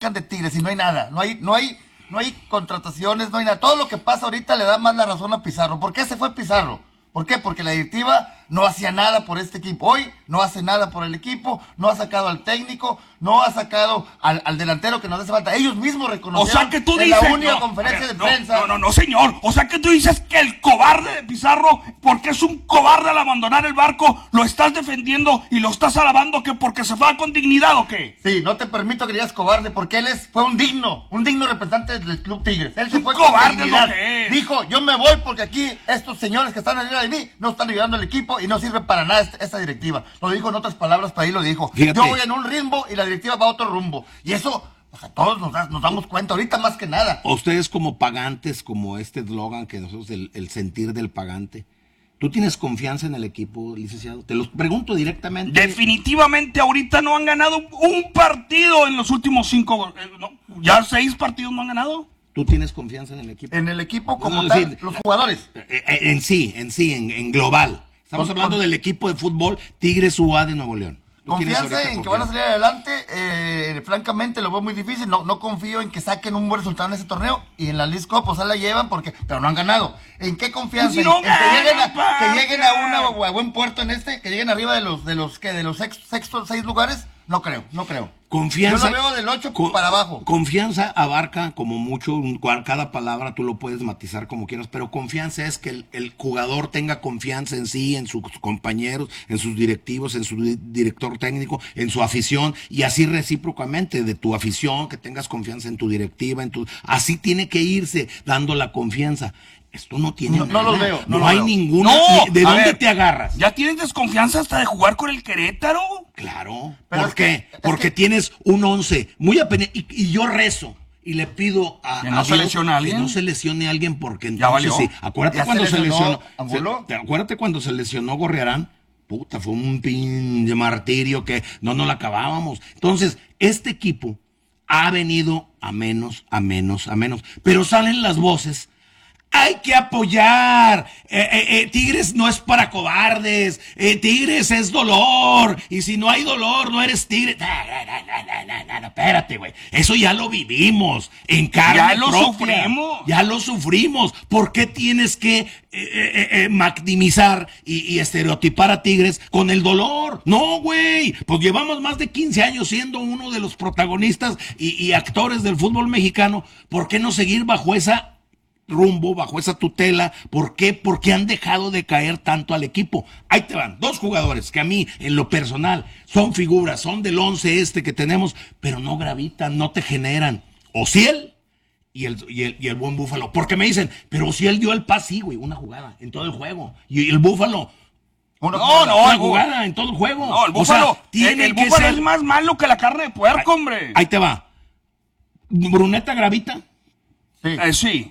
sacan de Tigres y no hay nada, no hay contrataciones, no hay nada. Todo lo que pasa ahorita le da más la razón a Pizarro. ¿Por qué se fue Pizarro? ¿Por qué? Porque la directiva no hacía nada por este equipo. Hoy no hace nada por el equipo, no ha sacado al técnico, no ha sacado al delantero que nos hace falta. Ellos mismos reconocieron, o sea que tú en dices, la única conferencia de prensa. No, señor. O sea que tú dices que el cobarde de Pizarro, porque es un cobarde al abandonar el barco, lo estás defendiendo y lo estás alabando que porque se va con dignidad, ¿o qué? Sí, no te permito que digas cobarde, porque fue un digno representante del Club Tigres. Él se fue cobarde, con dignidad. lo que es. Dijo, yo me voy porque aquí estos señores que están arriba de mí no están ayudando al equipo y no sirve para nada esta directiva. Lo dijo en otras palabras, para ahí lo dijo. Fíjate. Yo voy en un ritmo y la directiva va a otro rumbo. Y eso, pues a todos nos damos cuenta ahorita más que nada. O ustedes como pagantes, como este eslogan que nosotros, el sentir del pagante, ¿tú tienes confianza en el equipo, licenciado? Te lo pregunto directamente. Definitivamente ahorita no han ganado un partido en los últimos 5, ya 6 partidos no han ganado. ¿Tú tienes confianza en el equipo? En el equipo como No, tal, sí, los jugadores. En global. Estamos hablando del equipo de fútbol Tigres UA de Nuevo León. Confianza en que van a salir adelante, francamente lo veo muy difícil, no confío en que saquen un buen resultado en ese torneo y en la Leagues Cup, o sea, la llevan pero no han ganado. ¿En qué confianza? Si no en que lleguen a buen puerto en que lleguen arriba de los sextos 6 lugares, no creo. Confianza. Yo lo veo del 8 para abajo. Confianza abarca como mucho, cada palabra tú lo puedes matizar como quieras, pero confianza es que el jugador tenga confianza en sí, en sus compañeros, en sus directivos, en su director técnico, en su afición, y así recíprocamente, de tu afición, que tengas confianza en tu directiva, así tiene que irse dando la confianza. Esto no tiene nada. No los veo. No hay ninguna. ¿De dónde te agarras? ¿Ya tienes desconfianza hasta de jugar con el Querétaro? Claro. Pero ¿Por qué? Porque tienes un 11 muy apenas. Y yo rezo y le pido a que no se lesione a alguien. Que no se lesione a alguien, porque ya entonces valió. sí. Acuérdate cuando se lesionó. Acuérdate cuando se lesionó Gorriarán. Puta, fue un pinche martirio que no la acabábamos. Entonces, este equipo ha venido a menos. Pero salen las voces. Hay que apoyar. Tigres no es para cobardes. Tigres es dolor. Y si no hay dolor, no eres Tigres. No, espérate, güey. Eso ya lo vivimos. En carne propia. Ya lo sufrimos. ¿Por qué tienes que maximizar y estereotipar a Tigres con el dolor? No, güey. Pues llevamos más de 15 años siendo uno de los protagonistas y actores del fútbol mexicano. ¿Por qué no seguir bajo esa rumbo, bajo esa tutela? ¿Por qué? Porque han dejado de caer tanto al equipo. Ahí te van, 2 jugadores que a mí, en lo personal, son figuras, son del 11 que tenemos, pero no gravitan, no te generan. Ociel y el buen Búfalo. Porque me dicen, pero Ociel dio el pase, sí, güey, una jugada en todo el juego. Y el Búfalo, una jugada en todo el juego. No, el Búfalo, o sea, tiene el que Búfalo ser es más malo que la carne de puerco, hombre. Ahí te va. Bruneta gravita. Sí.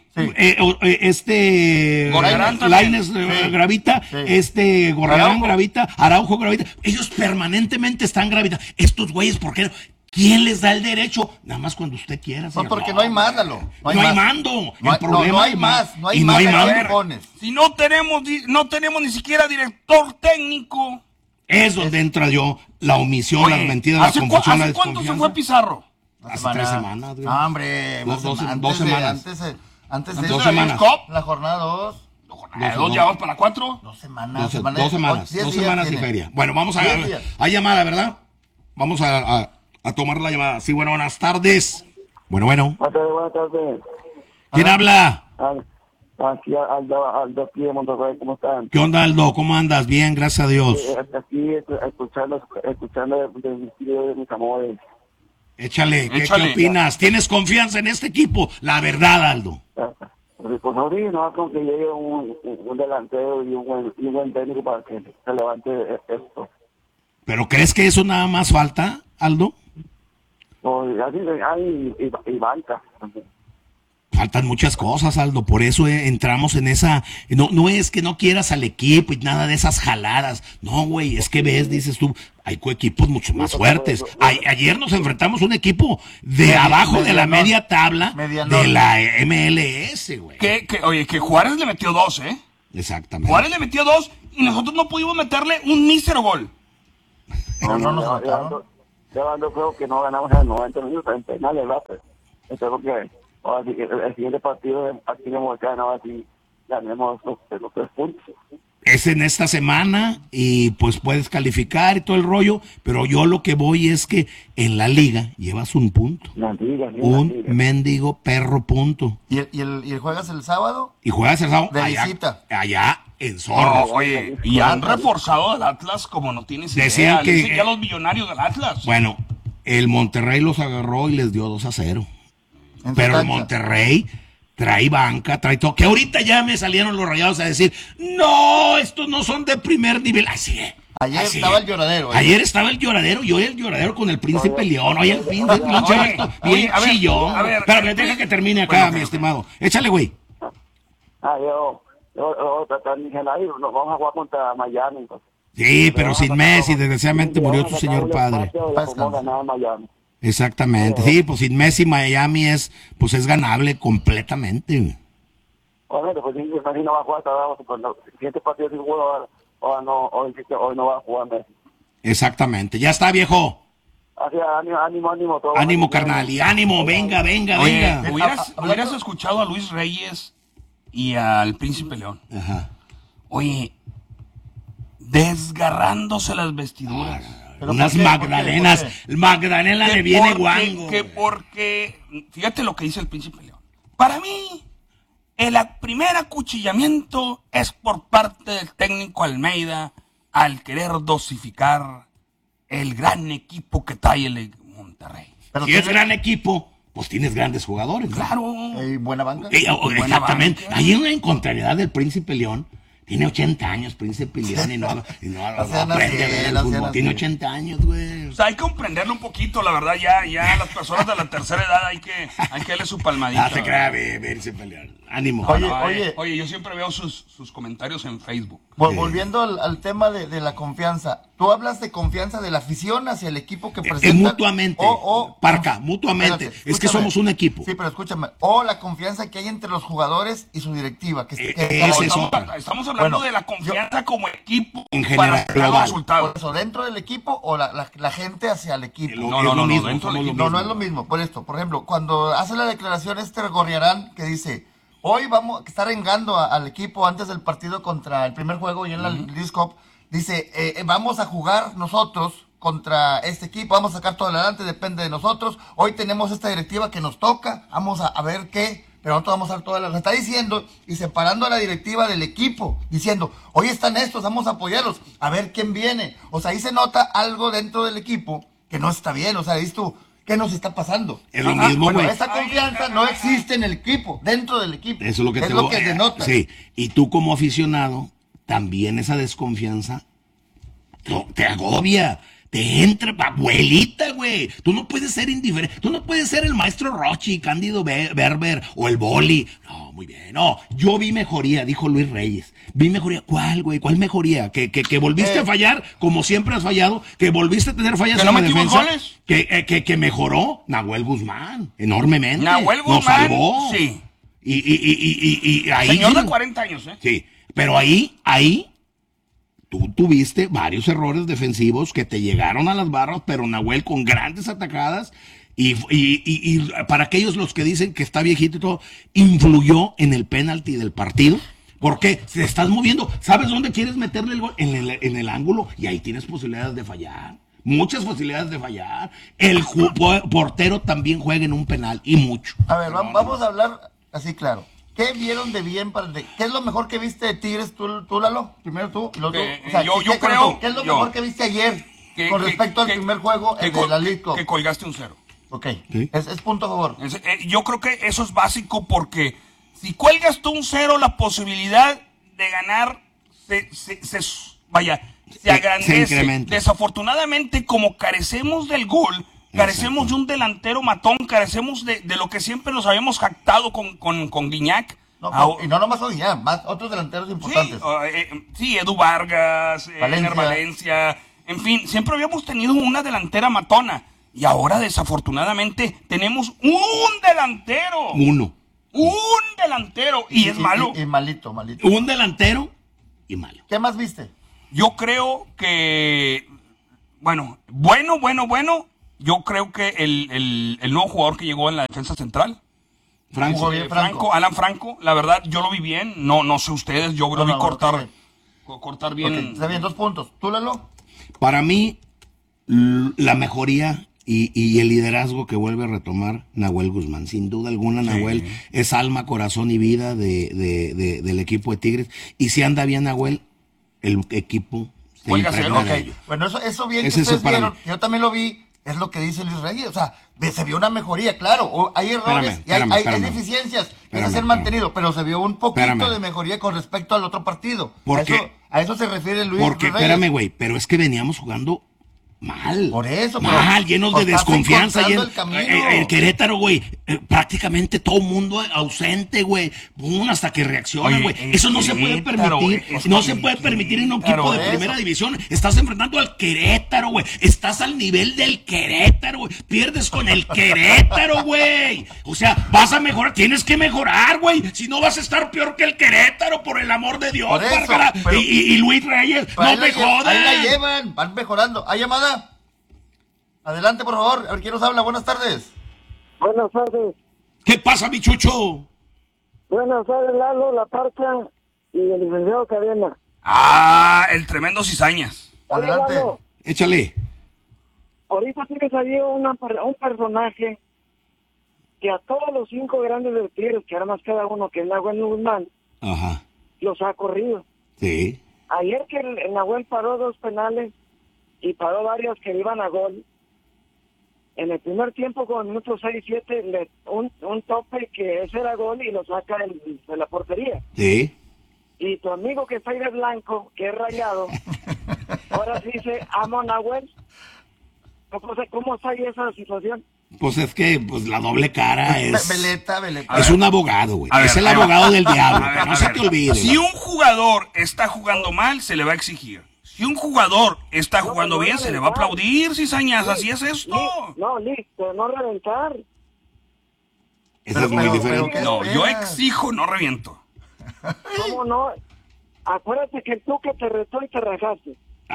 Lainez gravita, Gorriarán gravita, Araujo gravita. Ellos permanentemente están gravitando. Estos güeyes, ¿por qué no? ¿Quién les da el derecho? Nada más cuando usted quiera. No, porque no hay más, Lalo. No hay mando. No hay más. Si no tenemos ni siquiera director técnico. Es donde entra yo la omisión, la mentira, la confusión, la desconfianza. ¿Hace cuánto se fue Pizarro? Hace 3 semanas, güey. No, hombre. 2 semanas. Antes de 2 semanas. La jornada 2. ¿Ya vamos para 4? 2 semanas. 2 semanas. 2 semanas y feria. Bueno, vamos a ver. Hay llamada, ¿verdad? Vamos a tomar la llamada. Sí, buenas tardes. Bueno. Buenas tardes. ¿Quién habla? Aquí Aldo aquí de Monterrey, ¿cómo están? ¿Qué onda, Aldo? ¿Cómo andas? Bien, gracias a Dios. Aquí escuchando de mis amores. Échale. ¿Qué opinas? ¿Tienes confianza en este equipo? La verdad, Aldo. Pues no, con que llegue un delantero y un buen técnico para que se levante esto. ¿Pero crees que eso nada más falta, Aldo? Pues así hay y banca. Faltan muchas cosas, Aldo, por eso entramos en esa. No es que no quieras al equipo y nada de esas jaladas. No, güey, es que dices tú, hay equipos mucho más fuertes. Ayer nos enfrentamos a un equipo de abajo de la media tabla de la MLS, güey. Oye, que Juárez le metió 2, ¿eh? Exactamente. Juárez le metió 2 y nosotros no pudimos meterle un mísero gol. No nos mataron. llevando creo que no ganamos en 90 minutos en penales, ¿verdad? Espero que el siguiente partido aquí en Moicano, ahora sí ganemos los 3 puntos. Es en esta semana y pues puedes calificar y todo el rollo, pero yo lo que voy es que en la liga llevas un punto. Un mendigo perro punto. ¿Y el juegas el sábado? Y juegas el sábado De allá, visita. allá en Zorros. Oye, y han reforzado al Atlas como no tienes idea. Decían que- Dicen ya los millonarios del Atlas. Bueno, el Monterrey los agarró y les dio 2-0. En su Pero el cancha. Monterrey trae banca, trae todo. Que ahorita ya me salieron los Rayados a decir, no, estos no son de primer nivel. Así es. Ayer Así estaba es. el lloradero. Ayer estaba el lloradero y hoy el lloradero con el Príncipe León. Oye, el Príncipe León, Oye, bien oye, a ver, chillón. a ver, Espérame, deja que termine acá, bueno, mi ok. estimado. Échale, güey. Yo tratar de ahí, nos vamos a jugar contra Miami. Pues. Sí, pero sin Messi, desgraciadamente murió tu señor padre. Vamos a ganar a Miami. Exactamente. Sí, pues sin Messi Miami es ganable completamente. Obviamente, pues si Messi no va a jugar, cuando el siguiente partido sí juega, hoy no va a jugar Messi. Exactamente. Ya está, viejo. Así, ánimo. Todo Ánimo, carnal. Y ánimo, venga. Oye, venga. hubieras escuchado a Luis Reyes y al Príncipe León. Ajá. Oye, desgarrándose las vestiduras. ¿Pero Unas por qué? magdalenas. ¿Por qué? Magdalena le viene guango. Porque, fíjate lo que dice el Príncipe León. Para mí, el primer acuchillamiento es por parte del técnico Almeida al querer dosificar el gran equipo que trae el Monterrey. Pero Si es tiene- gran equipo, pues tienes grandes jugadores. ¿no? Claro. buena banca. buena Exactamente. banca. Ahí en una contrariedad del Príncipe León. Tiene 80 años, Príncipe León, y no aprende a ver el fútbol. Tiene 80 años, güey. O sea, hay que comprenderlo un poquito, la verdad, ya las personas de la tercera edad hay que darle su palmadita. No se crea, Príncipe León. Ánimo. Oye. Yo siempre veo sus comentarios en Facebook. Volviendo al tema de la confianza, tú hablas de confianza de la afición hacia el equipo que Es presenta. mutuamente, Parca, mutuamente. Es que escúchame. somos un equipo. Sí, pero escúchame. O la confianza que hay entre los jugadores y su directiva. ese es otro. Estamos hablando Bueno, de la confianza como equipo En general, para sacar los global. resultados. Por eso, dentro del equipo o la gente hacia el equipo. No, No, es no, lo no, mismo, dentro somos del lo No, mismo. no es lo mismo. Por esto, por ejemplo, cuando hace la declaración Gorriarán que dice, hoy vamos a estar engando al equipo antes del partido contra el primer juego y en la Leagues Cup, dice, vamos a jugar nosotros contra este equipo, vamos a sacar todo adelante, depende de nosotros, hoy tenemos esta directiva que nos toca, vamos a ver qué, pero nosotros vamos a dar toda la... Está diciendo y separando a la directiva del equipo, diciendo, hoy están estos, vamos a apoyarlos, a ver quién viene. O sea, ahí se nota algo dentro del equipo que no está bien, o sea, dices tú, ¿qué nos está pasando? Es lo mismo, bueno, güey. esa confianza no existe en el equipo, dentro del equipo. Eso es lo que te lo que denota. Sí, y tú como aficionado, también esa desconfianza te agobia. Te entra, abuelita, güey. Tú no puedes ser indiferente. Tú no puedes ser el maestro Rochi, Cándido Berber o el Boli. No, muy bien. No, yo vi mejoría, dijo Luis Reyes. Vi mejoría. ¿Cuál, güey? ¿Cuál mejoría? Que volviste a fallar, como siempre has fallado. Que volviste a tener fallas ¿Que en no la metimos defensa. goles? Que mejoró Nahuel Guzmán enormemente. Nahuel Nos Guzmán, salvó. sí. Y ahí. Señor sí, de 40 años, ¿eh? Sí, pero ahí tú tuviste varios errores defensivos que te llegaron a las barras, pero Nahuel con grandes atacadas y para aquellos los que dicen que está viejito y todo, influyó en el penalti del partido. Porque te estás moviendo, ¿sabes dónde quieres meterle el gol? En el ángulo, y ahí tienes posibilidades de fallar. Muchas posibilidades de fallar. El portero también juega en un penal, y mucho. A ver, vamos a hablar así claro. ¿Qué vieron de bien qué es lo mejor que viste de Tigres tú Lalo? Primero tú y luego tú. O sea, yo ¿qué creo- ¿qué es lo yo- mejor que viste ayer con respecto al primer juego de la League Cup? Que colgaste un 0. Ok, Sí. es punto a favor. Yo creo que eso es básico porque si cuelgas tú un 0, la posibilidad de ganar se agrandece. incrementa. Desafortunadamente, como carecemos del gol, carecemos de un delantero matón, carecemos de lo que siempre nos habíamos jactado con Guiñac. Y no nomás hoy, ya, más otros delanteros importantes. Sí, Edu Vargas, Ener Valencia, en fin, siempre habíamos tenido una delantera matona. Y ahora, desafortunadamente, tenemos un delantero. Uno. Un delantero. Y es malo. Y malito. Un delantero y malo. ¿Qué más viste? Yo creo que, bueno, yo creo que el nuevo jugador que llegó en la defensa central, Jugó bien Alan Franco, la verdad, yo lo vi bien. No sé ustedes, yo lo vi cortar bien. Ok, está bien, 2 puntos. ¿Tú, Lalo? Para mí, la mejoría y el liderazgo que vuelve a retomar Nahuel Guzmán. Sin duda alguna, Nahuel es alma, corazón y vida del equipo de Tigres. Y si anda bien Nahuel, el equipo se Oiga, impregna Ok, de ello. bueno, eso bien que Ese es ustedes para vieron, mí. yo también lo vi, es lo que dice Luis Reyes, o sea, se vio una mejoría, claro, hay errores y hay deficiencias que deben ser mantenidos, pero se vio un poquito de mejoría con respecto al otro partido. A eso se refiere Luis Reyes. Porque, espérame, güey, pero es que veníamos jugando mal. Por eso, mal, llenos de estás desconfianza. encontrando el camino. El Querétaro, güey, prácticamente todo mundo ausente, güey. Hasta que reacciona, güey. Eso no se puede permitir. No se puede permitir en un equipo de primera división. Estás enfrentando al Querétaro, güey. Estás al nivel del Querétaro, güey. Pierdes con el Querétaro, güey. O sea, vas a mejorar. Tienes que mejorar, güey. Si no vas a estar peor que el Querétaro, por el amor de Dios, Por eso, Bárbara. pero- Y Luis Reyes, no me jodas. Ahí la llevan, van mejorando. ¿Hay llamada? Adelante, por favor. A ver quién nos habla. Buenas tardes. Buenas tardes. ¿Qué pasa, mi chucho? Buenas tardes, Lalo, La Parca y el licenciado Cadena. El tremendo Cizañas. Oye, Adelante. Lalo, Échale. ahorita sí que salió un personaje que a todos los 5 grandes del Tigres, que era más cada uno que el Nahuel Guzmán, Ajá. los ha corrido. Sí. Ayer que el Nahuel paró 2 penales y paró varios que iban a gol, en el primer tiempo con minutos 6-7 un tope que ese era gol y lo saca de la portería. Sí. Y tu amigo que está ahí de blanco, que es Rayado, ahora sí dice, amo a Nahuel. ¿Cómo está ahí esa situación? Pues es que la doble cara es... Veleta. Es un abogado, güey. A ver, Es el ahí va. abogado del diablo. A ver, No a se ver. te olvide. Si un jugador está jugando mal, se le va a exigir. Si un jugador está jugando no bien, se le va a aplaudir, Cizañas. Así es esto. No, listo, no reventar. Eso es muy pero- diferente. pero- No, ¿Qué yo esperas? exijo, no reviento. ¿Cómo no? Acuérdate que tú que te retó y te rajaste.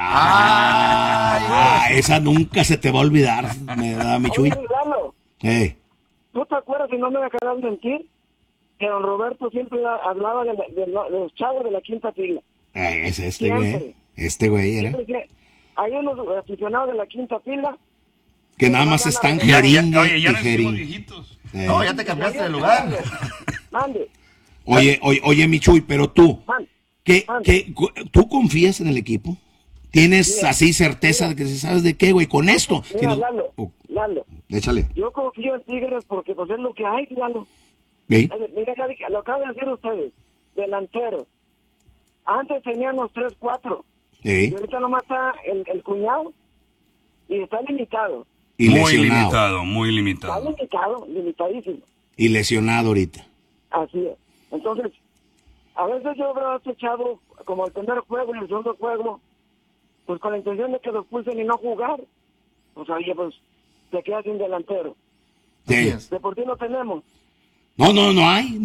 Esa nunca se te va a olvidar, me da mi Chuy. Oye, Lalo, ¿tú te acuerdas, y no me voy a quedar mentir, que don Roberto siempre hablaba de los chavos de la quinta fila? Es este Siempre. güey. Este güey era. Siempre decía, hay unos aficionados de la quinta fila. Que nada más están Ya, jeringue oye, ya y nos hicimos jeringue. viejitos. No, ya te cambiaste de lugar. Mande, Oye, mi Chuy, pero tú, mande. ¿tú confías en el equipo? ¿Tienes así certeza de que si sabes de qué, güey? Con esto. Mira, tienes- Lalo, Échale. yo confío en Tigres porque pues es lo que hay, Lalo. ¿Sí? Mira, lo acaban de decir ustedes, delanteros. Antes teníamos 3, 4. Sí. Y ahorita nomás está el cuñado y está limitado. Y Muy lesionado. limitado, muy Está limitado. limitadísimo. Y lesionado ahorita. Así es. Entonces, a veces yo veo a este chavo como el primer juego y el segundo juego, pues con la intención de que lo expulsen y no jugar. O sea, oye, pues se queda sin delantero. Sí. Así es. ¿De por qué no tenemos? No hay.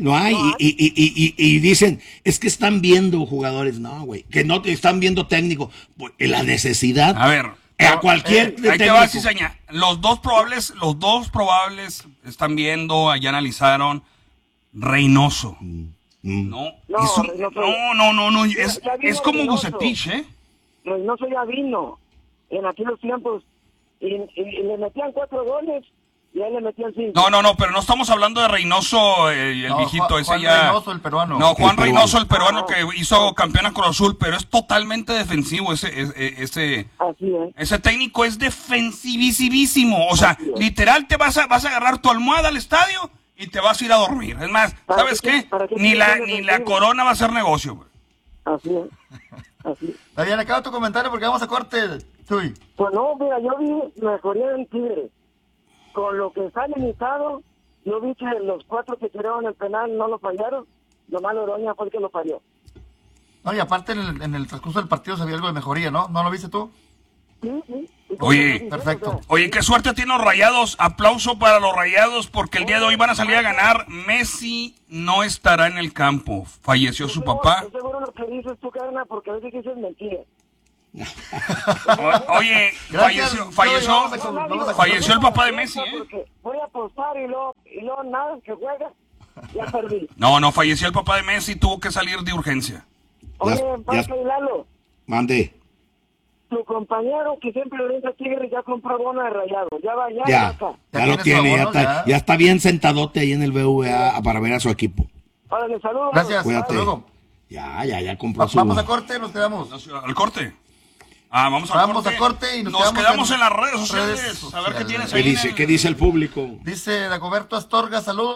Y dicen, es que están viendo jugadores. No, güey, que no te están viendo técnico. Pues, la necesidad. A ver, A cualquier ahí te va, técnico. Cizaña. Los dos probables están viendo, ya analizaron. Reynoso. No, No, es un- Reynoso. no, es Ya vino como Reynoso. Bucetich, ¿eh? Reynoso ya vino en aquellos tiempos y le metían 4 goles y a él le metían 5. No, pero no estamos hablando de Reynoso, el No, viejito, ese Juan ya... Reynoso, el peruano. No, Juan El peruano. Reynoso, el peruano que hizo campeón a Cruz Azul, pero es totalmente defensivo Así es. ese técnico es defensivísimo. O sea, literal te vas a agarrar tu almohada al estadio y te vas a ir a dormir. Es más, ¿Para ¿sabes qué- qué? para qué Ni tienes la defensivo? corona va a ser negocio, güey. Así es. Así es. Está bien, acaba tu comentario porque vamos a corte, Chuy. Pues no, mira, yo vi mejoría en Tigres. Con lo que está limitado, yo vi que los 4 que tiraron el penal no lo fallaron. Nomás Oroña fue el que lo falló. No, y aparte en el transcurso del partido se vio algo de mejoría, ¿no? ¿No lo viste tú? Sí. Y Oye, como perfecto. o sea, Oye, qué suerte tienen los Rayados. Aplauso para los Rayados porque el día de hoy van a salir a ganar. Messi no estará en el campo. Falleció su seguro- papá. es seguro lo que dices tú, Cadena, porque a veces dices mentiras. Oye, Gracias. falleció el papá de Messi, ¿eh? Porque voy a apostar y luego nada, que juega, ya perdí. No, falleció el papá de Messi, tuvo que salir de urgencia. Oye, Ya- Paco y Lalo, Mande. tu compañero que siempre orienta a Tigres ya compró bono de Rayado. Ya va, Ya acá. lo tiene su tiene, ya abono, está, ya está bien sentadote ahí en el BVA para ver a su equipo. Órale, saludos. Gracias. Cuídate. Hasta luego. Ya compró su... Vamos a corte, nos quedamos. ¿Al corte? Vamos a corte y nos quedamos quedamos en las redes sociales. redes A ver qué sociales. tienes ¿Qué ahí. dice, ¿Qué dice el público? Dice Dagoberto Astorga, saludos.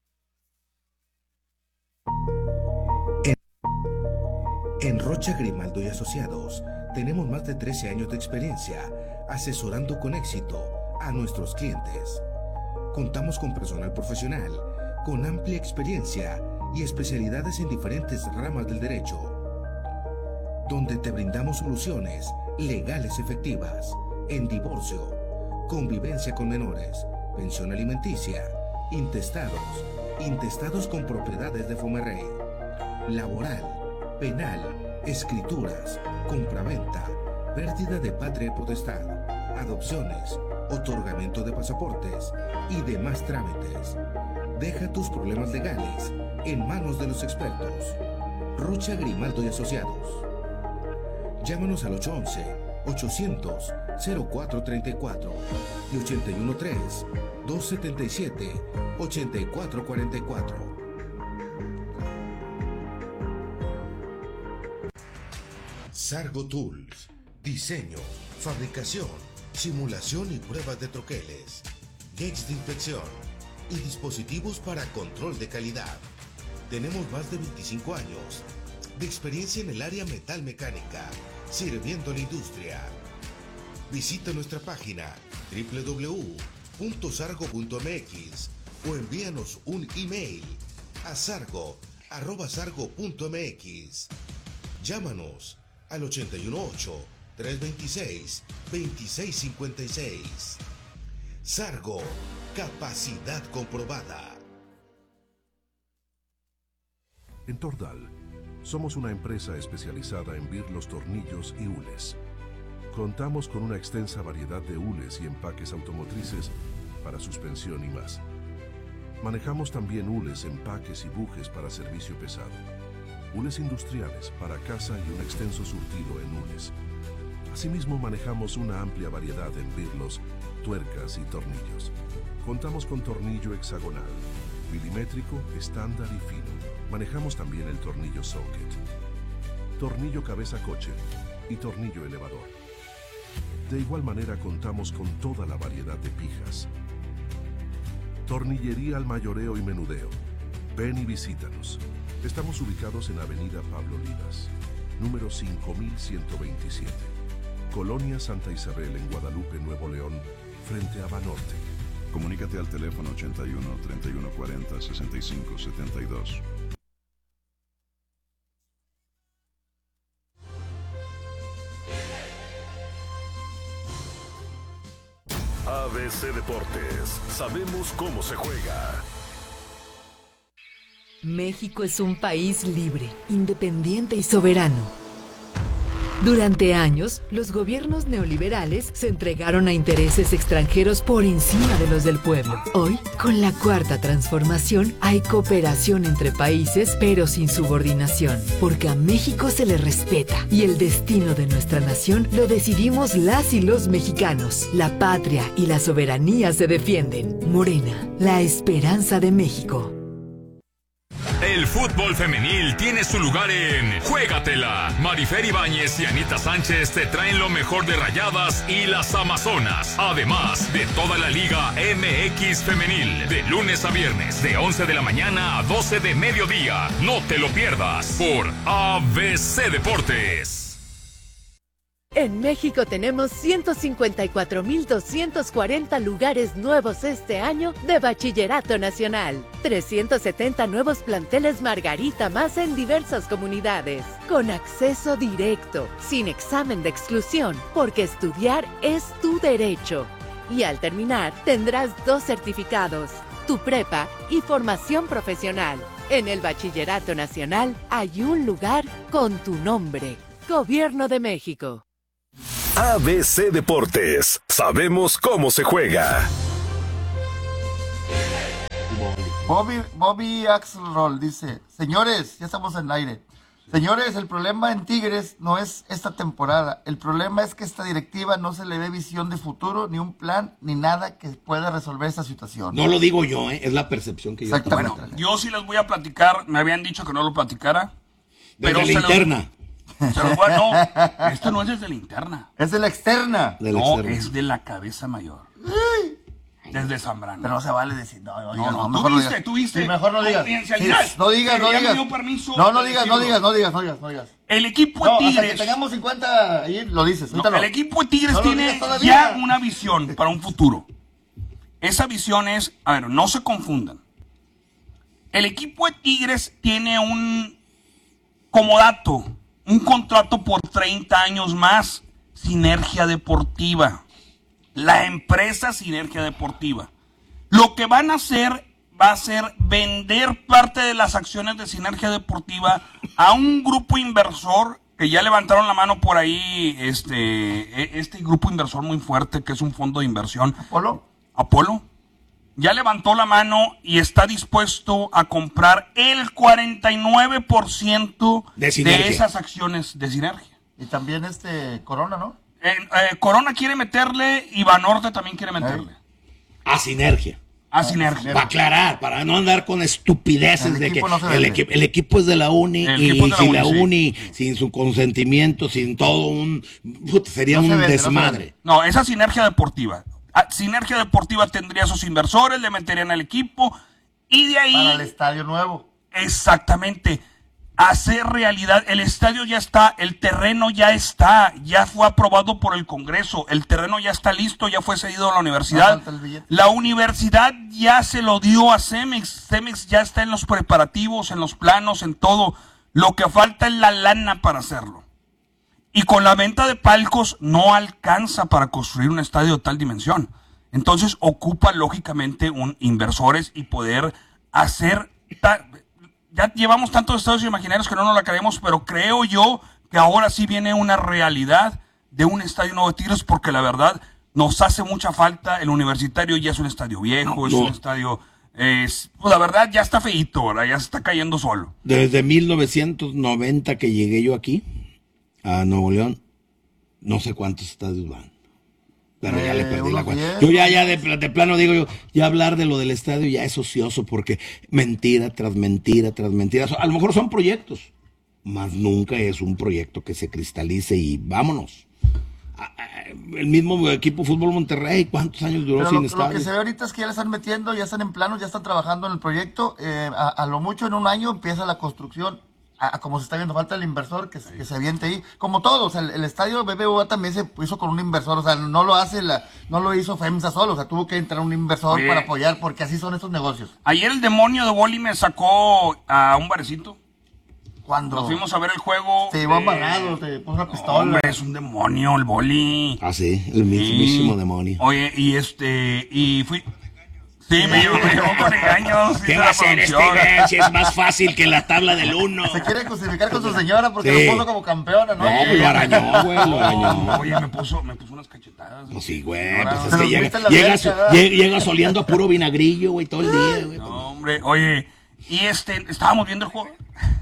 En Rocha Grimaldo y Asociados tenemos más de 13 años de experiencia asesorando con éxito a nuestros clientes. Contamos con personal profesional, con amplia experiencia y especialidades en diferentes ramas del derecho, donde te brindamos soluciones legales efectivas en divorcio, convivencia con menores, pensión alimenticia, intestados con propiedades de Fomerrey, laboral, penal, escrituras, compraventa, pérdida de patria y potestad, adopciones, otorgamiento de pasaportes y demás trámites. Deja tus problemas legales en manos de los expertos. Rocha Grimaldo y Asociados. Llámanos al 811-800-0434 y 813-277-8444. Sargo Tools. Diseño, fabricación, simulación y pruebas de troqueles. Gates de inspección y dispositivos para control de calidad. Tenemos más de 25 años de experiencia en el área metal mecánica, sirviendo a la industria. Visita nuestra página www.sargo.mx o envíanos un email a sargo@sargo.mx. Llámanos al 818-326-2656. Sargo, capacidad comprobada. En Tordal, somos una empresa especializada en birlos, tornillos y hules. Contamos con una extensa variedad de hules y empaques automotrices para suspensión y más. Manejamos también hules, empaques y bujes para servicio pesado. Hules industriales para casa y un extenso surtido en hules. Asimismo, manejamos una amplia variedad en birlos, tuercas y tornillos. Contamos con tornillo hexagonal, milimétrico, estándar y fino. Manejamos también el tornillo socket, tornillo cabeza coche y tornillo elevador. De igual manera contamos con toda la variedad de pijas. Tornillería al mayoreo y menudeo. Ven y visítanos. Estamos ubicados en Avenida Pablo Olivas, número 5127, Colonia Santa Isabel en Guadalupe, Nuevo León, frente a Banorte. Comunícate al teléfono 81 31 40 65 72. ABC Deportes, sabemos cómo se juega. México es un país libre, independiente y soberano. Durante años, los gobiernos neoliberales se entregaron a intereses extranjeros por encima de los del pueblo. Hoy, con la Cuarta Transformación, hay cooperación entre países, pero sin subordinación, porque a México se le respeta y el destino de nuestra nación lo decidimos las y los mexicanos. La patria y la soberanía se defienden. Morena, la esperanza de México. El fútbol femenil tiene su lugar en Juégatela. Marifer Ibáñez y Anita Sánchez te traen lo mejor de Rayadas y las Amazonas. Además de toda la Liga MX femenil. De lunes a viernes, de 11 de la mañana a 12 de mediodía. No te lo pierdas por ABC Deportes. En México tenemos 154,240 lugares nuevos este año de Bachillerato Nacional. 370 nuevos planteles Margarita más en diversas comunidades. Con acceso directo, sin examen de exclusión, porque estudiar es tu derecho. Y al terminar, tendrás 2 certificados, tu prepa y formación profesional. En el Bachillerato Nacional hay un lugar con tu nombre. Gobierno de México. ABC Deportes. Sabemos cómo se juega. Bobby Axelrod dice, señores, ya estamos en el aire. Señores, el problema en Tigres no es esta temporada. El problema es que esta directiva no se le ve visión de futuro, ni un plan, ni nada que pueda resolver esta situación. No lo digo yo, es la percepción que yo tengo. Bueno, yo sí les voy a platicar. Me habían dicho que no lo platicara. Desde la interna. No, esto no es desde la interna. Es de la externa. Es de la cabeza mayor. Desde Zambrano. Pero no se vale decir, no, mejor no digas. Tú viste. Sí, mejor no digas. Sí, no digas. No digas. El equipo de Tigres. Hasta que tengamos 50 ahí lo dices. El equipo de Tigres tiene ya una visión para un futuro. Esa visión es, a ver, no se confundan. El equipo de Tigres tiene como dato, un contrato por 30 años más. Sinergia Deportiva. La empresa Sinergia Deportiva. Lo que van a hacer va a ser vender parte de las acciones de Sinergia Deportiva a un grupo inversor que ya levantaron la mano por ahí, este grupo inversor muy fuerte que es un fondo de inversión. Apolo. Ya levantó la mano y está dispuesto a comprar el 49% de esas acciones de Sinergia. Y también Corona, ¿no? Corona quiere meterle y Banorte también quiere meterle. A Sinergia. Para aclarar, para no andar con estupideces de que el equipo es de la uni y si la uni sin su consentimiento, sin todo sería un desmadre. No, esa Sinergia Deportiva. Sinergia Deportiva tendría sus inversores, le meterían al equipo y de ahí... Para el estadio nuevo. Exactamente. Hacer realidad, el estadio ya está, el terreno ya está, ya fue aprobado por el Congreso, el terreno ya está listo, ya fue cedido a la universidad. La universidad ya se lo dio a Cemex, Cemex ya está en los preparativos, en los planos, en todo. Lo que falta es la lana para hacerlo. Y con la venta de palcos no alcanza para construir un estadio de tal dimensión. Entonces ocupa lógicamente inversores y poder hacer... Ya llevamos tantos estadios imaginarios que no nos la creemos, pero creo yo que ahora sí viene una realidad de un estadio nuevo de Tigres, porque la verdad nos hace mucha falta. El Universitario ya es un estadio viejo, es un estadio... pues la verdad ya está feíto, ¿verdad? Ya se está cayendo solo. Desde 1990 que llegué yo aquí, a Nuevo León, no sé cuántos estadios van. Pero ya le perdí la cuenta. Yo ya de plano digo yo, ya hablar de lo del estadio ya es ocioso, porque mentira tras mentira tras mentira. A lo mejor son proyectos, mas nunca es un proyecto que se cristalice y vámonos. El mismo equipo Fútbol Monterrey, ¿cuántos años duró sin estadio? Lo que se ve ahorita es que ya le están metiendo, ya están en planos, ya están trabajando en el proyecto. A lo mucho en un año empieza la construcción. Como se está viendo, falta el inversor que se aviente ahí, como todo. O sea, el estadio BBVA también se hizo con un inversor, o sea, no lo hizo FEMSA solo, o sea, tuvo que entrar un inversor para apoyar, porque así son estos negocios. Ayer el demonio de Boli me sacó a un barecito. Cuando nos fuimos a ver el juego, te llevó amarrado, te puso una pistola. Hombre, es un demonio el Boli. Ah, sí, el mismísimo demonio. Oye, y fui... Sí, me llevó con engaños. ¿Qué va a hacer si es más fácil que la tabla del 1? Se quiere justificar con su señora porque lo puso como campeona, ¿no? No, pues lo arañó, güey, lo arañó. Oye, me puso unas cachetadas. Pues sí, güey, pues es que llegas oliendo a puro vinagrillo, güey, todo el día, güey. No, hombre, oye, y estábamos viendo el juego.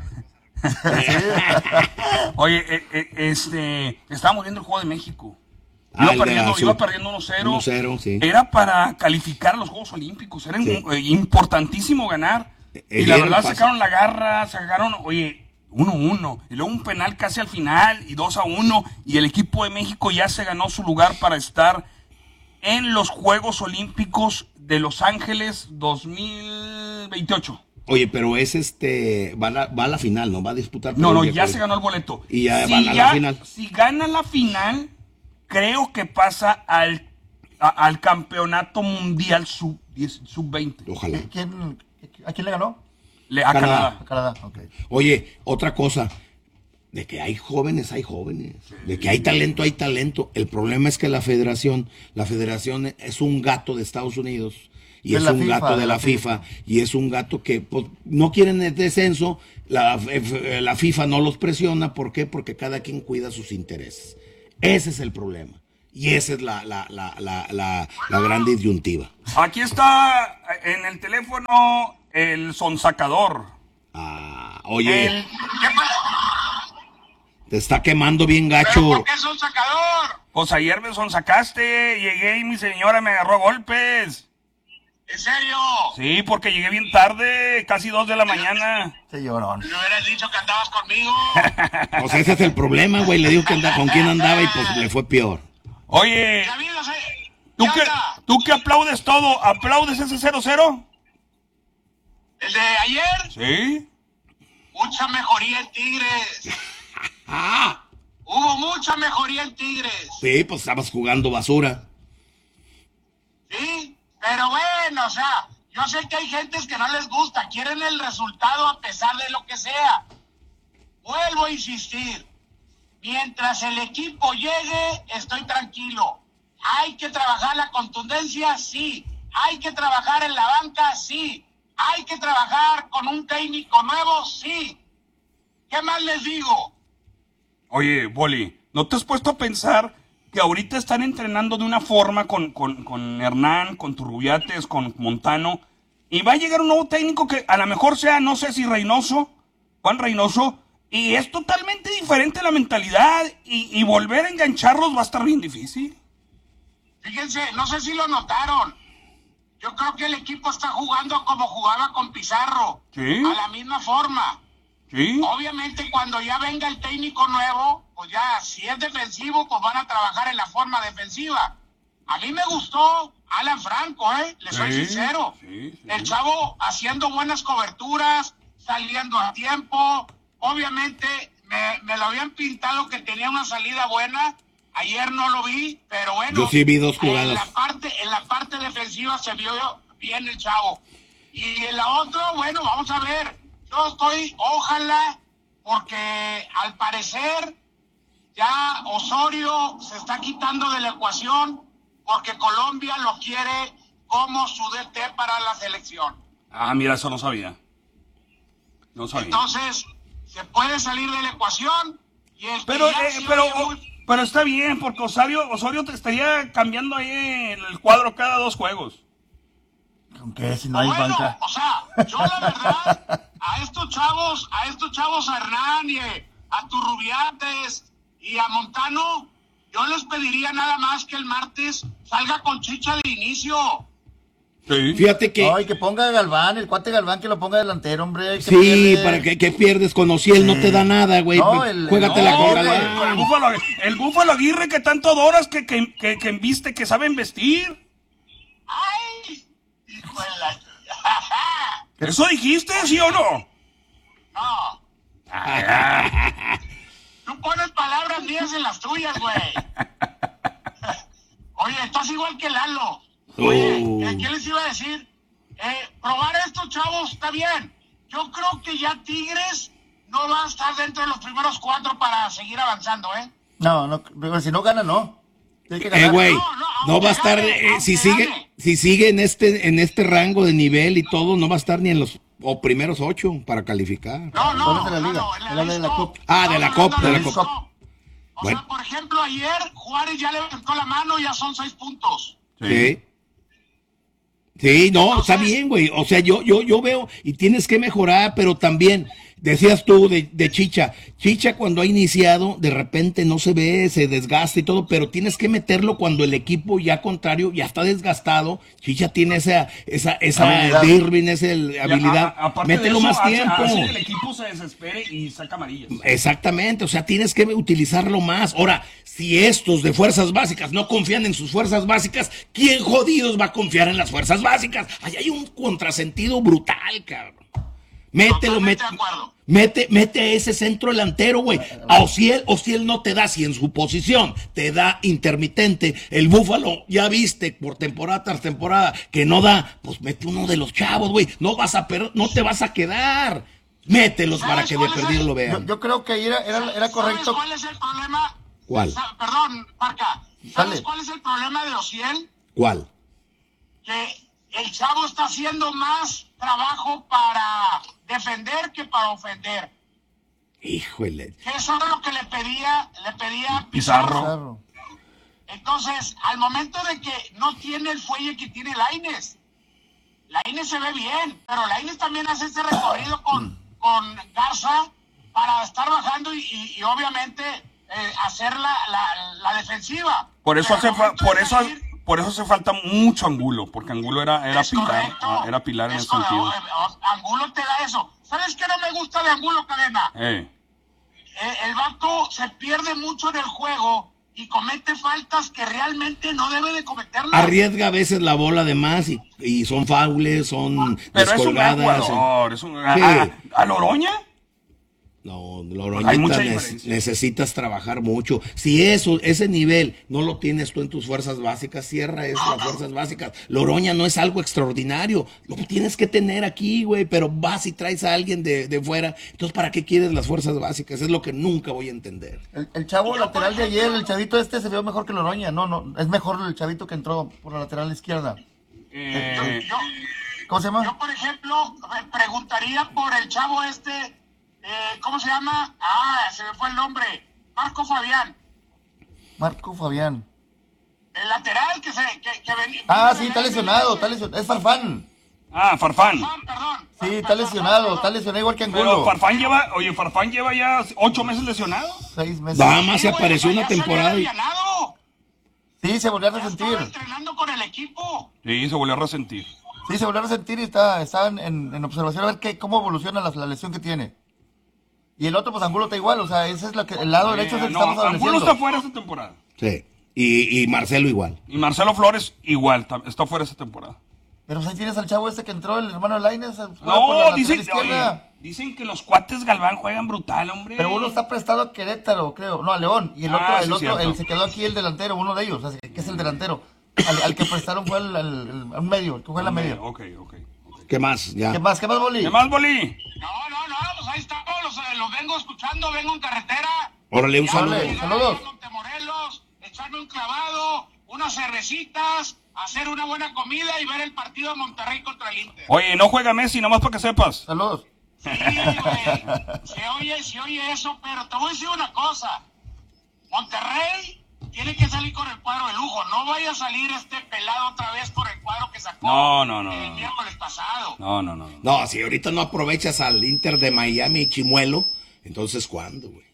Oye, estábamos viendo el juego de México. Iba perdiendo 1-0. 1-0, sí. Era para calificar los Juegos Olímpicos. Era importantísimo ganar. Y la verdad sacaron la garra, oye, 1-1. Y luego un penal casi al final y 2-1. Y el equipo de México ya se ganó su lugar para estar en los Juegos Olímpicos de Los Ángeles 2028. Oye, pero es va a la final, ¿no? Va a disputar. No, ya se ganó el boleto. Y ya va a la final. Si gana la final, creo que pasa al campeonato mundial sub-20. Ojalá. ¿A quién le ganó? A Canadá. A Canadá, ok. Oye, otra cosa, de que hay jóvenes, de que hay talento. El problema es que la federación es un gato de Estados Unidos y es un gato de la FIFA y es un gato que pues, no quieren el descenso. La FIFA no los presiona. ¿Por qué? Porque cada quien cuida sus intereses. Ese es el problema. Y esa es la gran disyuntiva. Aquí está en el teléfono el sonsacador. Oye, te está quemando bien gacho. ¿Pero por qué sonsacador? Pues ayer me sonsacaste, llegué y mi señora me agarró a golpes. ¿En serio? Sí, porque llegué bien tarde, casi 2 de la mañana. Se llorón. ¿No hubieras dicho que andabas conmigo? Pues ese es el problema, güey. Le digo que con quién andaba y pues le fue peor. Oye, ¿tú que aplaudes todo? ¿Aplaudes ese 0-0? ¿El de ayer? Sí. Mucha mejoría en Tigres. Hubo mucha mejoría en Tigres. Sí, pues estabas jugando basura. Sí, pero bueno, o sea, yo sé que hay gentes que no les gusta, quieren el resultado a pesar de lo que sea. Vuelvo a insistir, mientras el equipo llegue, estoy tranquilo. Hay que trabajar la contundencia, sí. Hay que trabajar en la banca, sí. Hay que trabajar con un técnico nuevo, sí. ¿Qué más les digo? Oye, Boli, ¿no te has puesto a pensar que ahorita están entrenando de una forma con Hernán, con Turrubiates, con Montano, y va a llegar un nuevo técnico que a lo mejor sea, no sé si Juan Reynoso, y es totalmente diferente la mentalidad, y volver a engancharlos va a estar bien difícil? Fíjense, no sé si lo notaron. Yo creo que el equipo está jugando como jugaba con Pizarro. Sí. A la misma forma. Sí. Obviamente cuando ya venga el técnico nuevo, pues ya, si es defensivo, pues van a trabajar en la forma defensiva. A mí me gustó Alan Franco, le soy sincero. Sí. El chavo haciendo buenas coberturas, saliendo a tiempo. Obviamente me lo habían pintado que tenía una salida buena. Ayer no lo vi, pero bueno. Yo sí vi 2 jugadas. En la parte defensiva se vio bien el chavo. Y en la otra, bueno, vamos a ver. Yo estoy, ojalá, porque al parecer ya Osorio se está quitando de la ecuación porque Colombia lo quiere como su DT para la selección. Ah, mira, eso no sabía. No sabía. Entonces, se puede salir de la ecuación y el pero está bien, porque Osorio te estaría cambiando ahí el cuadro cada 2 juegos. ¿Con qué? Si no hay banca. O sea, yo la verdad, a estos chavos, a Hernán y a Turrubiates y a Montano, yo les pediría nada más que el martes salga con Chicha de inicio. Sí. Fíjate que... Ay, que ponga a Galván, el cuate Galván, que lo ponga delantero, hombre. Sí, pierde. ¿Para qué pierdes con Ociel? Sí. No te da nada, güey. No, Juégatela con Galván. El Búfalo Aguirre que tanto adoras, que viste, que saben vestir. ¡Ay! Hijo de la... ¿Eso dijiste, sí o no? No. Tú pones palabras mías en las tuyas, güey. Oye, estás igual que Lalo. Oye, ¿qué les iba a decir? Probar a estos chavos está bien. Yo creo que ya Tigres no va a estar dentro de los primeros 4 para seguir avanzando, ¿eh? No, si no gana, no. Güey, no va a estar, si sigue en este rango de nivel y todo, no va a estar ni en los primeros 8 para calificar. No, de la liga, de la Copa. Ah, de la Copa. O sea, por ejemplo, ayer Juárez ya levantó la mano, ya son 6 puntos. Sí. Sí, no, está bien, güey. O sea, yo veo, y tienes que mejorar, pero también, decías tú de Chicha. Chicha cuando ha iniciado, de repente no se ve, se desgasta y todo, pero tienes que meterlo cuando el equipo ya contrario ya está desgastado. Chicha tiene esa Irving, esa habilidad. Mételo más tiempo. Hace que el equipo se desespere y saca amarillas. Exactamente, o sea, tienes que utilizarlo más. Ahora, si estos de fuerzas básicas no confían en sus fuerzas básicas, ¿quién jodidos va a confiar en las fuerzas básicas? Ahí hay un contrasentido brutal, cabrón. Mete a ese centro delantero, güey. A Ociel no te da, si en su posición te da intermitente. El Búfalo, ya viste, por temporada tras temporada, que no da, pues mete uno de los chavos, güey. No te vas a quedar. Mételos para que de perdido lo vean. Yo creo que ahí era correcto. ¿Sabes cuál es el problema? ¿Cuál? Perdón, Parca. ¿Sabes cuál es el problema de Ociel? ¿Cuál? Que el chavo está haciendo más trabajo para defender que para ofender. Híjole. Que eso es lo que le pedía Pizarro. Entonces, al momento de que no tiene el fuelle que tiene Lainez se ve bien, pero Lainez también hace ese recorrido con Garza para estar bajando y obviamente hacer la defensiva. Por eso hace falta mucho Angulo, porque Angulo era pilar en ese sentido. Angulo te da eso. ¿Sabes qué no me gusta de Angulo, Cadena? El vato se pierde mucho en el juego y comete faltas que realmente no debe de cometerlas. Arriesga a veces la bola de más y son faules, son descolgadas. ¿A Loroña? No, Hay Loroñita mucha diferencia. necesitas trabajar mucho. Si ese nivel no lo tienes tú en tus fuerzas básicas, cierra eso, las fuerzas básicas. Loroña no es algo extraordinario, lo tienes que tener aquí, güey, pero vas y traes a alguien de fuera. Entonces, ¿para qué quieres las fuerzas básicas? Es lo que nunca voy a entender. El chavo lateral de ayer, el chavito se vio mejor que Loroña. No, es mejor el chavito que entró por la lateral izquierda. ¿Cómo se llama? Yo, por ejemplo, me preguntaría por el chavo ¿cómo se llama? Se me fue el nombre. Marco Fabián. El lateral que venía. Sí, está lesionado. Es Farfán. Farfán. Perdón. Sí, está lesionado igual que Angulo. Pero Farfán lleva ya 8 meses lesionado. 6 meses. Nada más se apareció una temporada. Sí, se volvió a resentir. Estaba entrenando con el equipo. Sí, se volvió a resentir. Sí, se volvió a resentir y está en observación a ver cómo evoluciona la lesión que tiene. Y el otro, pues Angulo está igual, o sea, ese es el lado derecho es el que estamos estableciendo. Angulo está fuera esta temporada. Sí, y Marcelo igual. Y Marcelo Flores igual, está fuera esta temporada. Pero pues ahí tienes al chavo que entró, el hermano de Lainez. No, dicen que los cuates Galván juegan brutal, hombre. Pero uno está prestado a Querétaro, creo, no, a León. Y el otro se quedó aquí el delantero, uno de ellos, o sea, que es el delantero. Al que prestaron fue al medio, el que juega en la media. Ok. ¿Qué más? Ya. ¿Qué más, Boli? ¿Qué más, Boli? No, pues ahí estamos, los vengo escuchando, vengo en carretera. Órale, un saludo. Saludos. Montemorelos, echarme un clavado, unas cervecitas, hacer una buena comida y ver el partido de Monterrey contra el Inter. Oye, no juega Messi, nomás para que sepas. Saludos. Sí, güey, se oye eso, pero te voy a decir una cosa. Monterrey tiene que salir con el cuadro de lujo. No vaya a salir este pelado otra vez por el cuadro que sacó el miércoles pasado. No, si ahorita no aprovechas al Inter de Miami y Chimuelo, entonces ¿cuándo, güey?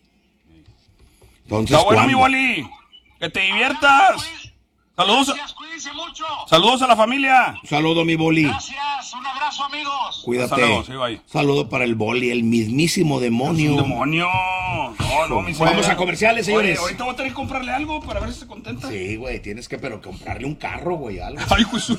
Está bueno, mi Boli. Que te diviertas. Saludos. Gracias, cuídense mucho. Saludos a la familia. Un saludo, mi Boli. Gracias, un abrazo, amigos. Cuídate. Saludos, sí, bye. Saludo para el Boli, el mismísimo demonio. Es un demonio. Vamos a comerciales, señores. Oye, ahorita voy a tener que comprarle algo para ver si se contenta. Sí, güey, tienes que comprarle un carro, güey, algo. Ay, Jesús.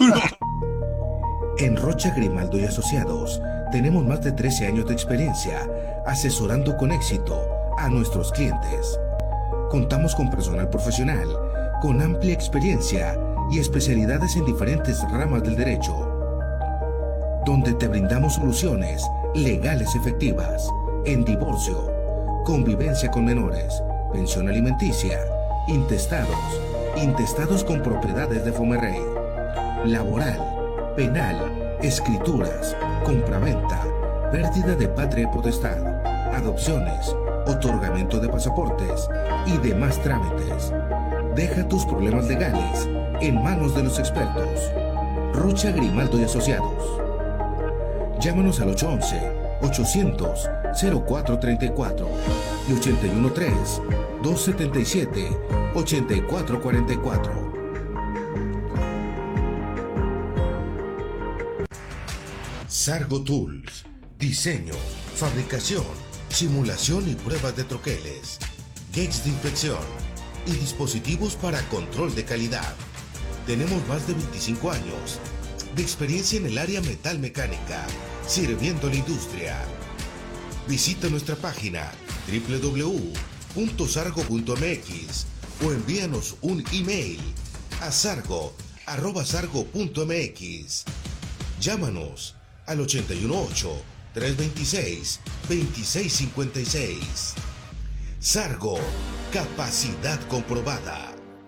En Rocha Grimaldo y Asociados tenemos más de 13 años de experiencia asesorando con éxito a nuestros clientes. Contamos con personal profesional, con amplia experiencia y especialidades en diferentes ramas del derecho, donde te brindamos soluciones legales efectivas en divorcio, convivencia con menores, pensión alimenticia, intestados con propiedades de Fomerrey, laboral, penal, escrituras, compraventa, pérdida de patria y potestad, adopciones, otorgamiento de pasaportes y demás trámites. Deja tus problemas legales en manos de los expertos. Rocha Grimaldo y Asociados. Llámanos al 811-800-0434 y 813-277-8444. Sargo Tools. Diseño, fabricación, simulación y pruebas de troqueles. Gates de inspección y dispositivos para control de calidad. Tenemos más de 25 años de experiencia en el área metalmecánica, sirviendo a la industria. Visita nuestra página www.sargo.mx o envíanos un email a sargo@sargo.mx. Llámanos al 818-326-2656. Sargo, capacidad comprobada.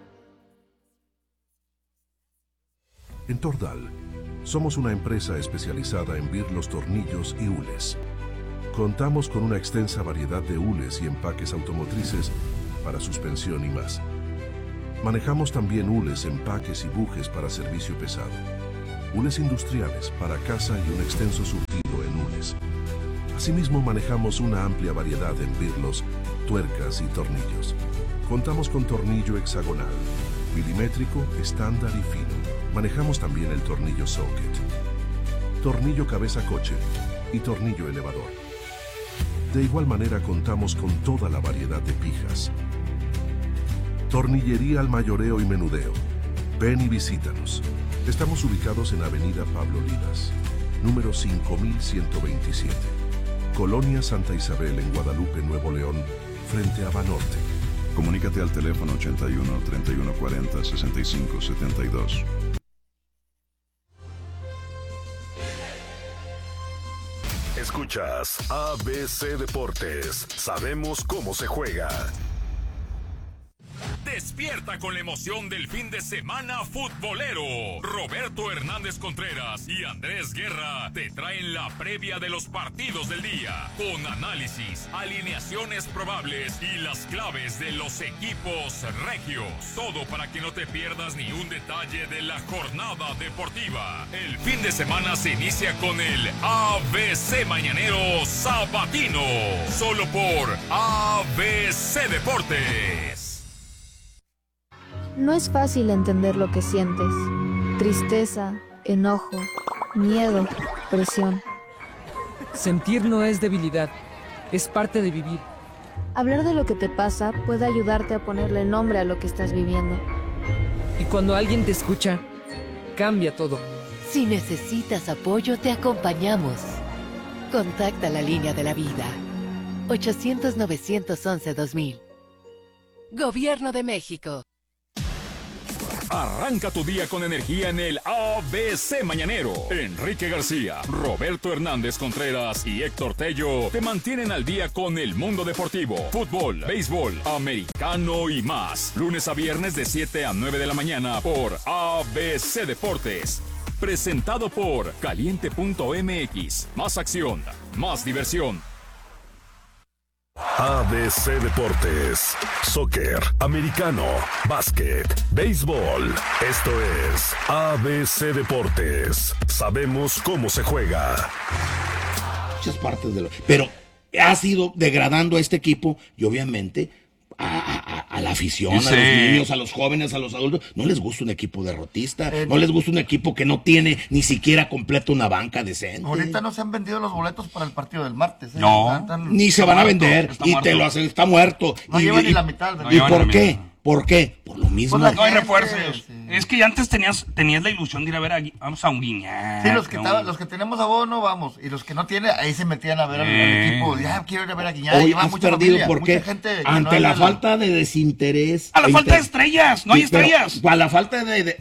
En Tordal, somos una empresa especializada en birlos, tornillos y hules. Contamos con una extensa variedad de hules y empaques automotrices para suspensión y más. Manejamos también hules, empaques y bujes para servicio pesado. Hules industriales para casa y un extenso surtido en hules. Asimismo, manejamos una amplia variedad en birlos, tuercas y tornillos. Contamos con tornillo hexagonal, milimétrico, estándar y fino. Manejamos también el tornillo socket, tornillo cabeza coche y tornillo elevador. De igual manera contamos con toda la variedad de pijas. Tornillería al mayoreo y menudeo. Ven y visítanos. Estamos ubicados en Avenida Pablo Olivas, número 5127, Colonia Santa Isabel, en Guadalupe, Nuevo León, frente a Banorte. Comunícate al teléfono 81 31 40 65 72. Escuchas ABC Deportes. Sabemos cómo se juega. Despierta con la emoción del fin de semana futbolero. Roberto Hernández Contreras y Andrés Guerra te traen la previa de los partidos del día, con análisis, alineaciones probables y las claves de los equipos regios. Todo para que no te pierdas ni un detalle de la jornada deportiva. El fin de semana se inicia con el ABC Mañanero Sabatino, solo por ABC Deportes. No es fácil entender lo que sientes. Tristeza, enojo, miedo, presión. Sentir no es debilidad, es parte de vivir. Hablar de lo que te pasa puede ayudarte a ponerle nombre a lo que estás viviendo. Y cuando alguien te escucha, cambia todo. Si necesitas apoyo, te acompañamos. Contacta la línea de la vida. 800-911-2000. Gobierno de México. Arranca tu día con energía en el ABC Mañanero. Enrique García, Roberto Hernández Contreras y Héctor Tello te mantienen al día con el mundo deportivo, fútbol, béisbol, americano y más. Lunes a viernes de 7 a 9 de la mañana por ABC Deportes. Presentado por Caliente.mx. Más acción, más diversión. ABC Deportes, soccer, americano, básquet, béisbol. Esto es ABC Deportes. Sabemos cómo se juega. Muchas partes de lo... Pero ha ido degradando a este equipo y obviamente a la afición, a los niños, a los jóvenes, a los adultos. No les gusta un equipo derrotista, no les gusta un equipo que no tiene ni siquiera completo una banca decente. Ahorita no se han vendido los boletos para el partido del martes. No, ni se van a vender. Y te lo hacen, está muerto. No llevan ni la mitad. ¿Y por qué? ¿Por qué? Por lo mismo. Pues no hay refuerzos. Es que ya antes tenías la ilusión de ir a ver vamos a un Guiñac. Sí, los que tenemos abono, vamos. Y los que no tienen, ahí se metían a ver al equipo. Ya quiero ir a ver a Guiñac. Hoy has perdido porque ante la falta de desinterés. A la falta de estrellas, no hay estrellas. A la falta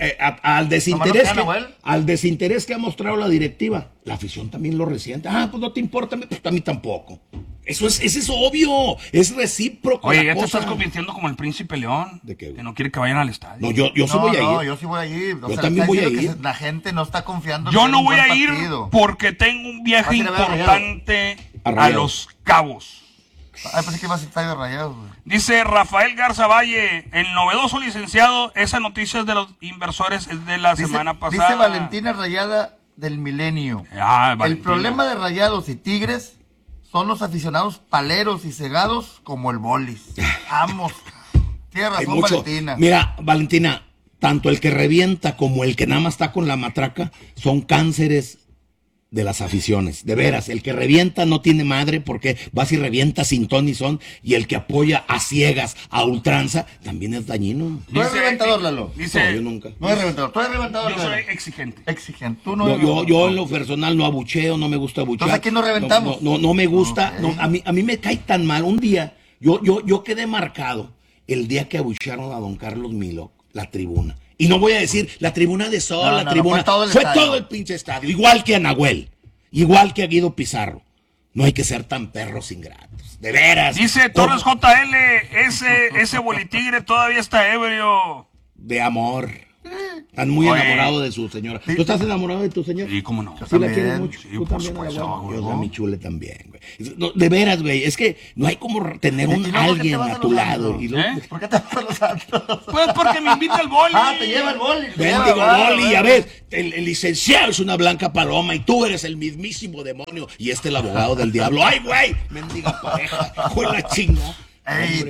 al desinterés. Al desinterés que ha mostrado la directiva. La afición también lo resiente. Pues no te importa, pues a mí tampoco. Ese es obvio, es recíproco. Oye, ya te estás convirtiendo como el Príncipe León. ¿De qué? Que no quiere que vayan al estadio. No, yo sí voy a ir. No, yo sí voy a ir. Yo también voy a ir. La gente no está confiando. Yo no voy a ir porque tengo un viaje importante a Los Cabos. Pensé que ibas a estar de Rayados. Dice Rafael Garza Valle, el novedoso licenciado, esa noticia es de los inversores, es de la semana pasada. Dice Valentina Rayada del Milenio. El problema de Rayados y Tigres son los aficionados paleros y cegados como el bolis. Vamos. Tiene razón Valentina. Mira, Valentina, tanto el que revienta como el que nada más está con la matraca son cánceres de las aficiones. De veras, el que revienta no tiene madre porque vas y revienta sin ton ni son, y el que apoya a ciegas, a ultranza, también es dañino. ¿No es reventador, Lalo? No, yo nunca. No es reventador. ¿Tú eres reventador? Yo soy exigente. Exigente. Tú no. Yo en lo personal no abucheo, no me gusta abuchear. Entonces aquí no reventamos. No me gusta. Okay. A mí me cae tan mal. Un día, yo quedé marcado el día que abuchearon a don Carlos Milo, la tribuna. Y no voy a decir la tribuna de Sol, tribuna. Fue todo el pinche estadio. Igual que a Nahuel. Igual que a Guido Pizarro. No hay que ser tan perros ingratos. De veras. Dice Torres JL, ese bolitigre todavía está ebrio. De amor. Están muy Oye. enamorados de su señora. ¿Tú estás enamorado de tu señora? Sí, cómo no. Sí, la quieres mucho. Sí, Tú por también, supuesto, güey. güey. Yo a mi chule también, güey. No, de veras, güey. Es que no hay como tener ¿Y luego por qué alguien te vas a a tu los lado. antros? Y luego, ¿Por qué te vas a los santos? Pues porque me invita al boli. Te lleva el boli. Bendigo boli, ya ves, el licenciado es una blanca paloma y tú eres el mismísimo demonio y este el abogado del diablo. ¡Ay, güey! Mendiga pareja, fue la chinga. ¡Ey!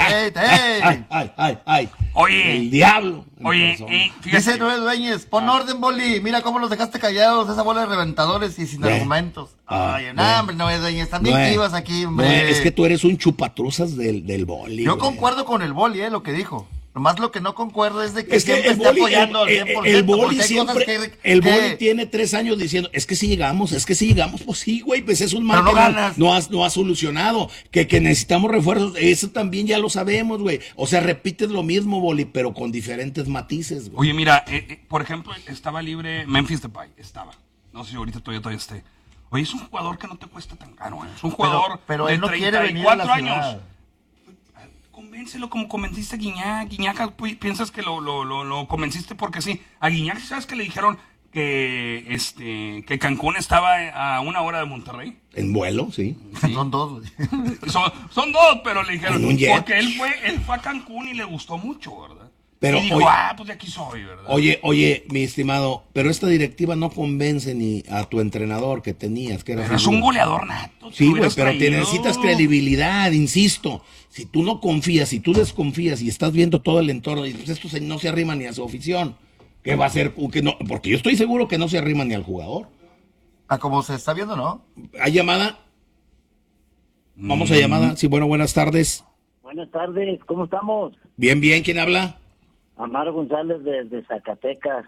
Ay. Oye. El diablo. Oye, Dice fíjate. Noel Dueñez, pon orden, Boli. Mira cómo los dejaste callados, esa bola de reventadores y sin Ve. argumentos. Ay, no, hombre, Noel Dueñez, también No, que ibas aquí, no, hombre. es que tú eres un chupatruzas del boli. Yo güey. concuerdo con el Boli, lo que dijo. Nomás lo que no concuerdo es de que Es que siempre el esté boli, apoyando al 100%. el boli porque hay siempre, cosas el que- boli tiene 3 años diciendo, es que si llegamos, pues sí, güey, pues es un mal Pero no que ganas. no has solucionado, que necesitamos refuerzos, eso también ya lo sabemos, güey. O sea, repites lo mismo, boli, pero con diferentes matices, güey. Oye, mira, por ejemplo, estaba libre Memphis Depay, estaba. No sé si ahorita todavía esté. Oye, es un jugador que no te cuesta tan caro, ¿eh? Es un jugador pero de él no quiere venir a la 34 ciudad. años. Convéncelo como convenciste a Guiñac. Guiñac, piensas que lo convenciste porque sí. A Guiñac, ¿sabes que le dijeron que Cancún estaba a 1 hora de Monterrey? En vuelo, sí. Son dos, güey. Son dos, pero le dijeron, En un jet. porque él fue a Cancún y le gustó mucho, ¿verdad? Pero, y dijo, oye, pues de aquí soy, ¿verdad? Oye, mi estimado, pero esta directiva no convence ni a tu entrenador que tenías, que era Pero es un goleador nato. Sí, lo güey, hubieras pero te traído. necesitas credibilidad, insisto. Si tú no confías, si tú desconfías y estás viendo todo el entorno y pues esto no se arrima ni a su afición, ¿qué va a hacer? Porque yo estoy seguro que no se arrima ni al jugador. A como se está viendo, ¿no? ¿Hay llamada? Vamos a llamada. Sí, bueno, buenas tardes. Buenas tardes, ¿cómo estamos? Bien, ¿quién habla? Amaro González desde Zacatecas.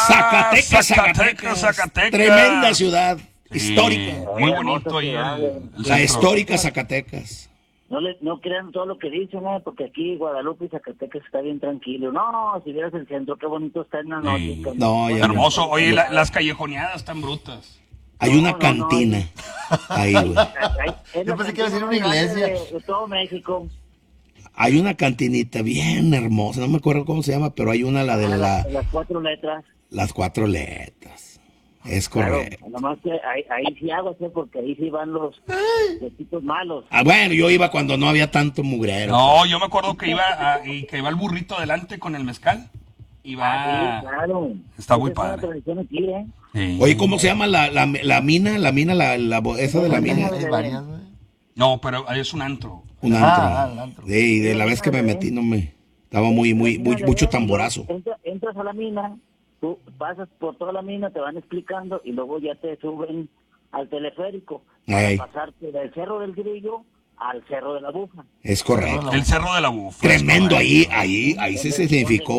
Zacatecas. Tremenda ciudad, histórica. Muy bonito ahí La histórica Zacatecas. No crean todo lo que dicen, porque aquí Guadalupe y Zacatecas está bien tranquilo. No, si vieras el centro, qué bonito está en la noche. No, ya Hermoso. no. Oye, las callejoneadas están brutas. Hay una cantina ahí, güey. Yo pensé que iba a decir una iglesia. De todo México. Hay una cantinita bien hermosa, no me acuerdo cómo se llama, pero hay una, la de Las 4 letras. las 4 letras. Es Claro, correcto. nomás que ahí sí hago, porque ahí sí van los tipos malos. Ah, bueno, yo iba cuando no había tanto mugrero. No, yo me acuerdo que iba el burrito adelante con el mezcal. Iba. Sí, claro. Está muy Esa es una padre. tradición aquí, Sí. Oye, ¿cómo se llama la mina? Esa de la mina. Hay varias, güey. No, pero es un antro. Un antro. el antro. Sí, de la vez que me metí estaba mucho tamborazo. Entras a la mina, tú pasas por toda la mina, te van explicando y luego ya te suben al teleférico Ey. para pasarte del Cerro del Grillo al Cerro de la Buja. Es correcto. El Cerro de la Bufa. Tremendo, ahí se significó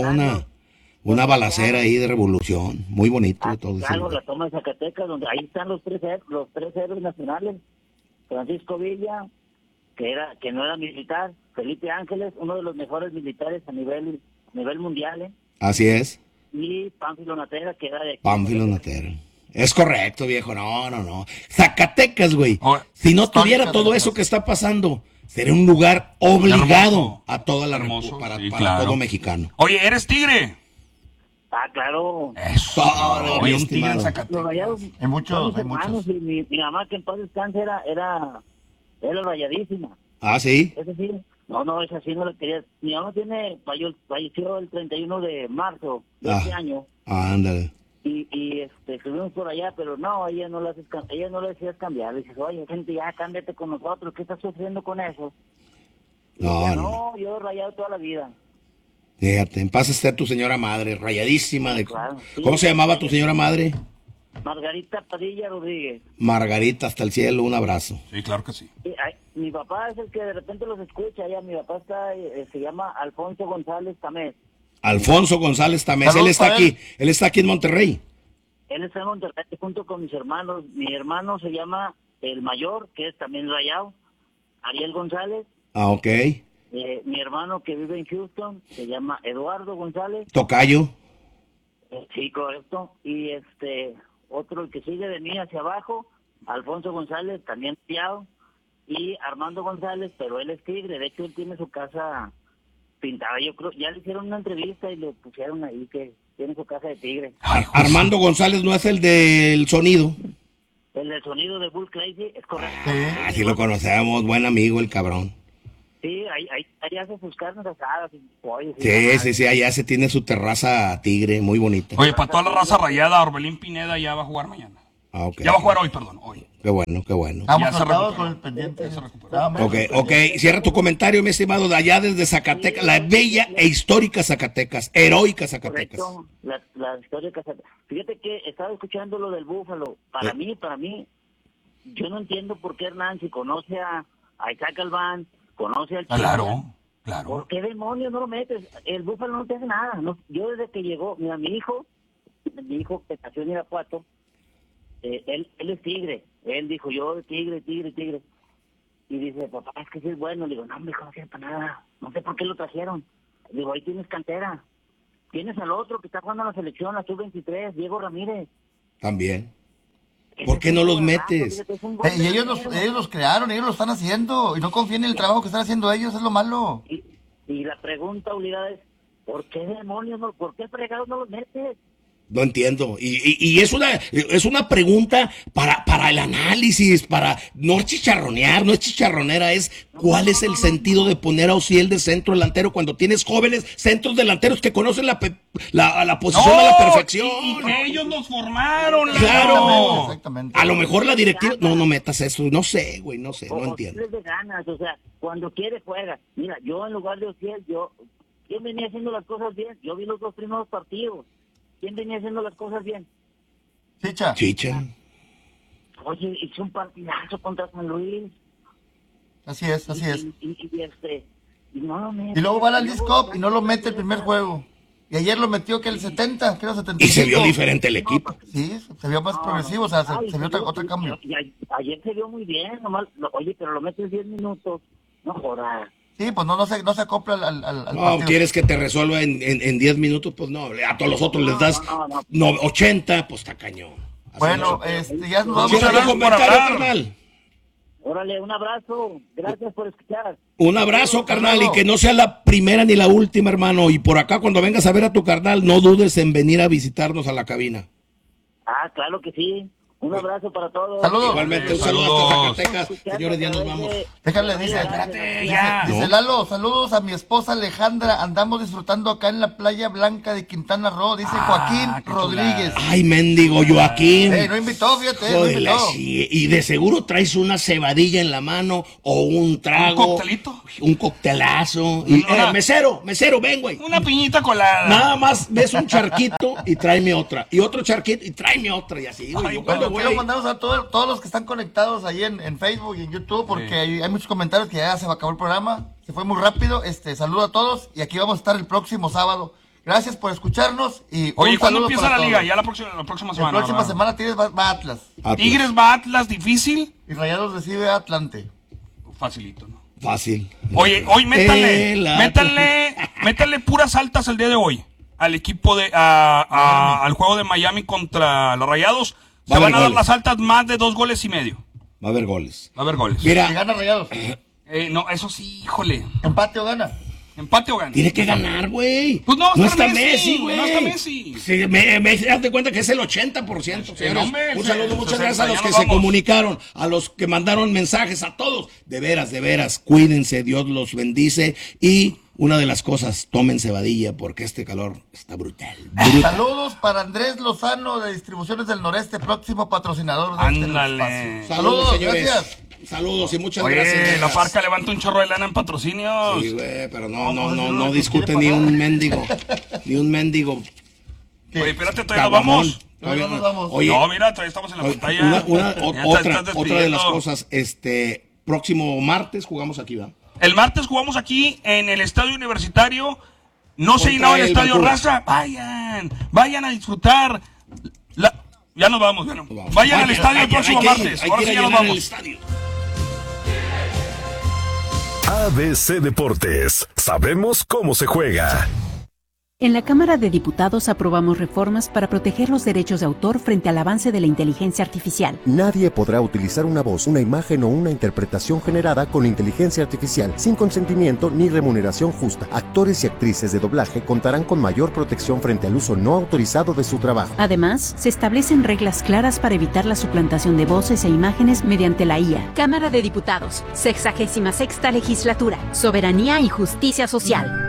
una balacera ahí de revolución. Muy bonito todo eso. Claro, la toma de Zacatecas, donde ahí están los tres héroes nacionales. Francisco Villa, que no era militar, Felipe Ángeles, uno de los mejores militares a nivel mundial, Así es. y Pánfilo Natera, que era de aquí. Pánfilo Natera. Es correcto, viejo. No. Zacatecas, güey. Oh, Si no histórica tuviera todo de eso que está pasando, sería un lugar obligado Hermoso. a toda la Hermoso, para sí, claro. todo mexicano. Oye, ¿eres tigre? Ah, claro. Eso. Todo, Oye, mi un tigre en estimado. Los Zacatecas. rayados Hay muchos, son mis hay hermanos, muchos. y mi mamá, que en paz descanse, era rayadísima. Ah, sí. Es decir, esa sí no la quería. Mi mamá falleció el 31 de marzo de este año. Ándale. Y estuvimos por allá, pero no, ella no le hacías cambiar. Le dices, oye, gente, ya cámbiate con nosotros, ¿qué estás sufriendo con eso? Y ella, No. yo he rayado toda la vida. Fíjate, en paz esté tu señora madre, rayadísima. Claro, sí. ¿Cómo se llamaba tu señora madre? Margarita Padilla Rodríguez. Margarita, hasta el cielo, un abrazo. Sí, claro que sí. Mi papá es el que de repente los escucha. Ya mi papá se llama Alfonso González Tamés. Alfonso González Tamés, Saludos él está para él. aquí, él está aquí en Monterrey. Él está en Monterrey junto con mis hermanos. Mi hermano se llama el mayor, que es también rayado, Ariel González. Ah, ok. Mi hermano que vive en Houston se llama Eduardo González. Tocayo. Sí, correcto. Y otro, el que sigue de mí hacia abajo, Alfonso González, también rayado. Y Armando González, pero él es tigre. De hecho, él tiene su casa pintada. Yo creo, ya le hicieron una entrevista y le pusieron ahí que tiene su casa de tigre. Armando González no es el del sonido. El del sonido de Bull Crazy es correcto. Así lo conocemos, buen amigo el cabrón. Sí, ahí hace sus carnes asadas y pollos. Sí, allá se tiene su terraza tigre, muy bonita. Oye, para toda la raza rayada, Orbelín Pineda ya va a jugar mañana. Okay. Ya va a jugar hoy, perdón, hoy. Qué bueno. Vamos contados con el pendiente. Ok, cierra tu comentario, mi estimado, de allá desde Zacatecas, la bella e histórica Zacatecas, heroica Zacatecas. Correcto, la histórica Zacatecas. Fíjate que estaba escuchando lo del Búfalo. Para mí, yo no entiendo por qué Hernán, si conoce a Isaac Galván, conoce al Claro. ¿Por qué demonios no lo metes? El Búfalo no te hace nada. No, yo desde que llegó, mira, mi hijo que nació en Irapuato, él es tigre. Él dijo, yo tigre. Y dice, papá, es que sí es bueno. Le digo, no, hijo, no sirve para nada. No sé por qué lo trajeron. Le digo, ahí tienes cantera. Tienes al otro que está jugando en la selección, la sub-23, Diego Ramírez. También. ¿Por qué no los metes? Y ellos los crearon, ellos lo están haciendo. Y no confíen en el trabajo que están haciendo ellos, es lo malo. Y la pregunta obligada es, ¿por qué demonios, por qué fregados no los metes? No entiendo. Y es una pregunta para el análisis, para no chicharronear, no es chicharronera, es cuál es el sentido de poner a Ociel de centro delantero cuando tienes jóvenes centros delanteros que conocen la posición a la perfección. Y que ellos nos formaron. Claro. Exactamente. A lo mejor la directiva, no metas eso, no sé, güey, no entiendo. De ganas, o sea, cuando quiere juega. Mira, yo en lugar de Ociel, yo venía haciendo las cosas bien. Yo vi los 2 primeros partidos. ¿Quién venía haciendo las cosas bien? Chicha. Oye, hizo un partidazo contra San Luis. Así es. Y no lo mete. Y luego va al Leagues Cup y no lo mete el primer juego. Y ayer lo metió que el 70, creo 75. Y se vio diferente el equipo. Sí, se vio más progresivo, o sea, se vio otro cambio. Ayer se vio muy bien, nomás, oye, pero lo metes 10 minutos, no jodas. Sí, pues no se acopla al no, partido. ¿Quieres que te resuelva en 10 minutos? Pues no, a todos los otros les das 80, pues está cañón. Así bueno, ya nos vamos a ver comentario, carnal. Órale, un abrazo, gracias por escuchar. Un abrazo, carnal, y que no sea la primera ni la última, hermano. Y por acá, cuando vengas a ver a tu carnal, no dudes en venir a visitarnos a la cabina. Claro que sí. Un abrazo para todos. Saludos. Igualmente, un saludo hasta Zacatecas. Señores, ya nos vamos. Déjale, dice Lalo, saludos a mi esposa Alejandra. Andamos disfrutando acá en la playa blanca de Quintana Roo, dice Joaquín Rodríguez. Ay, mendigo Joaquín. No invitó, fíjate. Joder, no invitó. Y de seguro traes una cebadilla en la mano o un trago. ¿Un coctelito? Un coctelazo. Y, mesero, ven, güey. Una piñita colada. Nada más ves un charquito y tráeme otra. Y otro charquito y tráeme otra. Y así, güey. Quiero mandarnos a todos los que están conectados ahí en Facebook y en YouTube, porque hay muchos comentarios que ya se acabó el programa, se fue muy rápido. Saludo a todos y aquí vamos a estar el próximo sábado. Gracias por escucharnos y oye, ¿cuándo empieza la liga? Ya la próxima semana. La próxima semana Tigres va a Atlas. Tigres va a Atlas, difícil. Y Rayados recibe a Atlante. Facilito, ¿no? Fácil. Oye, hoy métanle puras altas el día de hoy al equipo al juego de Miami contra los Rayados. Se van a dar las altas más de 2 goles y medio. Va a haber goles. Mira. ¿Si gana Rayados? No, eso sí, híjole. ¿Empate o gana? Tiene que ganar, güey. Pues no está Messi, güey. No está Messi. Sí, hazte cuenta que es el 80%. Señores. Un saludo, muchas gracias a los que se comunicaron, a los que mandaron mensajes, a todos. De veras, cuídense, Dios los bendice. Y una de las cosas, tomen cebadilla porque este calor está brutal. Saludos para Andrés Lozano de Distribuciones del Noreste, próximo patrocinador de Ándale. Saludos, señores. Gracias. Saludos y muchas gracias. La Parca levanta un chorro de lana en patrocinios. Sí, güey, pero no discute ni un mendigo. Oye, espérate, todavía nos vamos. Todavía nos vamos. Oye, no, mira, todavía estamos en la pantalla. Otra de las cosas, próximo martes jugamos aquí, ¿va? El martes jugamos aquí en el Estadio Universitario. No se llenaba el Estadio Raza. Vayan a disfrutar. Ya nos vamos. Vayan al estadio el próximo martes. Ahora sí ya nos vamos. ABC Deportes. Sabemos cómo se juega. En la Cámara de Diputados aprobamos reformas para proteger los derechos de autor frente al avance de la inteligencia artificial. Nadie podrá utilizar una voz, una imagen o una interpretación generada con inteligencia artificial sin consentimiento ni remuneración justa. Actores y actrices de doblaje contarán con mayor protección frente al uso no autorizado de su trabajo. Además, se establecen reglas claras para evitar la suplantación de voces e imágenes mediante la IA. Cámara de Diputados, 66ª Legislatura, Soberanía y Justicia Social.